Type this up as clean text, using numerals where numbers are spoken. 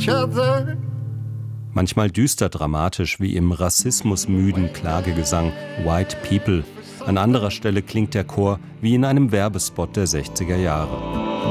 each other. Manchmal düster dramatisch wie im rassismusmüden Klagegesang White People. An anderer Stelle klingt der Chor wie in einem Werbespot der 60er Jahre.